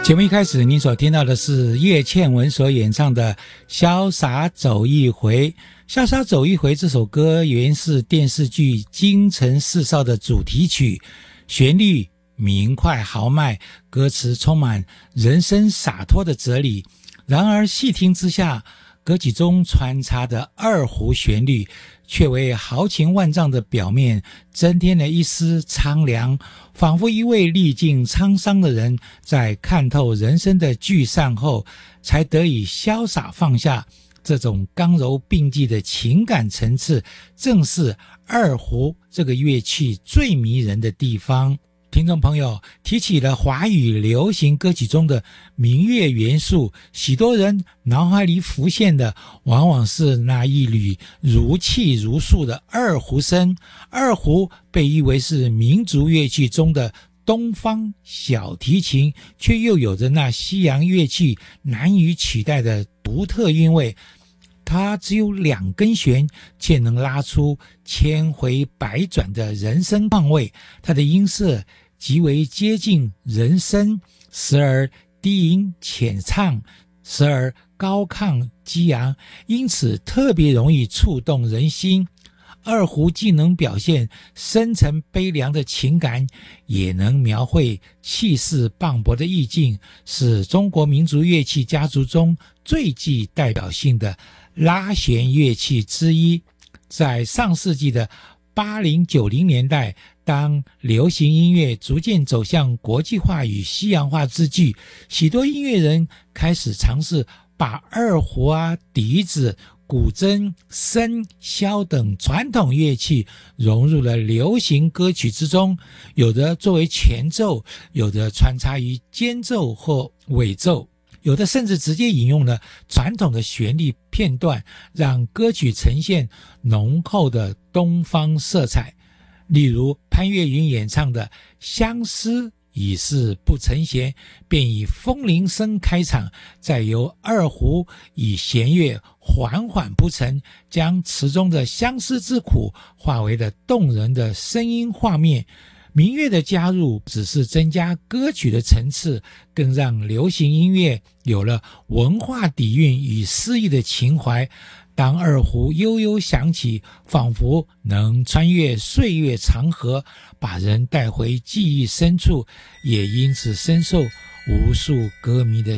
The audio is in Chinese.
节目一开始，您所听到的是叶倩文所演唱的《潇洒走一回》。《潇洒走一回》这首歌原是电视剧《京城四少》的主题曲，旋律明快豪迈，歌词充满人生洒脱的哲理。然而细听之下，歌曲中穿插的二胡旋律却为豪情万丈的表面增添了一丝苍凉，仿佛一位历尽沧桑的人在看透人生的聚散后，才得以潇洒放下。这种刚柔并济的情感层次，正是二胡这个乐器最迷人的地方。听众朋友，提起了华语流行歌曲中的民乐元素，许多人脑海里浮现的往往是那一缕如泣如诉的二胡声。二胡被誉为是民族乐器中的东方小提琴，却又有着那西洋乐器难以取代的独特韵味。它只有2根弦，却能拉出千回百转的人声况味。它的音色极为接近人声，时而低吟浅唱，时而高亢激昂，因此特别容易触动人心。二胡既能表现深沉悲凉的情感，也能描绘气势磅礴的意境，是中国民族乐器家族中最具代表性的拉弦乐器之一。在上世纪的80、90年代，当流行音乐逐渐走向国际化与西洋化之际，许多音乐人开始尝试把二胡笛子、古筝、笙、箫等传统乐器融入了流行歌曲之中，有的作为前奏，有的穿插于间奏或尾奏，有的甚至直接引用了传统的旋律片段，让歌曲呈现浓厚的东方色彩。例如潘越云演唱的《相思已是不成弦》，便以风铃声开场，再由二胡以弦乐缓缓铺陈，将词中的相思之苦化为了动人的声音画面。民乐的加入只是增加歌曲的层次，更让流行音乐有了文化底蕴与诗意的情怀。当二胡悠悠响起，仿佛能穿越岁月长河，把人带回记忆深处，也因此深受无数歌迷的